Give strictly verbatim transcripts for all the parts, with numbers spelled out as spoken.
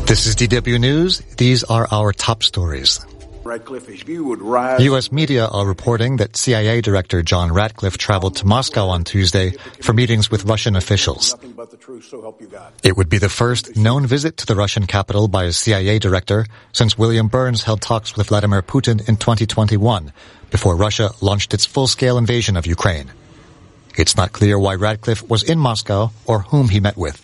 This is D W News. These are our top stories. U S media are reporting that C I A Director John Ratcliffe traveled to Moscow on Tuesday for meetings with Russian officials. It would be the first known visit to the Russian capital by a C I A director since William Burns held talks with Vladimir Putin in twenty twenty-one, before Russia launched its full-scale invasion of Ukraine. It's not clear why Ratcliffe was in Moscow or whom he met with.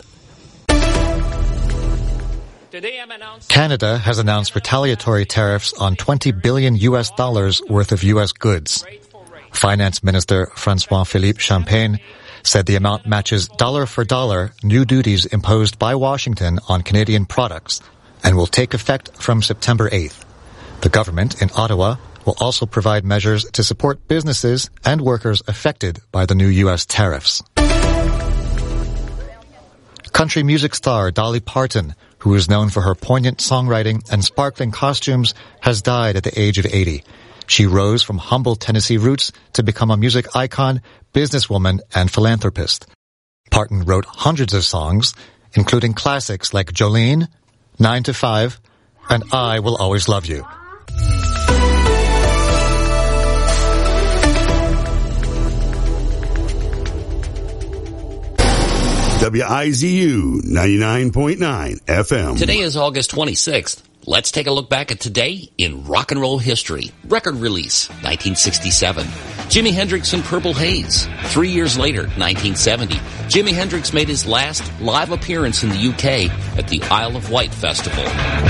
Canada has announced retaliatory tariffs on twenty billion U S dollars worth of U S goods. Finance Minister François-Philippe Champagne said the amount matches dollar for dollar new duties imposed by Washington on Canadian products and will take effect from September eighth. The government in Ottawa will also provide measures to support businesses and workers affected by the new U S tariffs. Country music star Dolly Parton, who is known for her poignant songwriting and sparkling costumes, has died at the age of eighty. She rose from humble Tennessee roots to become a music icon, businesswoman, and philanthropist. Parton wrote hundreds of songs, including classics like Jolene, Nine to Five, and I Will Always Love You. W I Z U ninety-nine point nine F M. Today is August twenty-sixth. Let's take a look back at today in rock and roll history. Record release, nineteen sixty-seven. Jimi Hendrix and Purple Haze. Three years later, nineteen seventy, Jimi Hendrix made his last live appearance in the U K at the Isle of Wight Festival.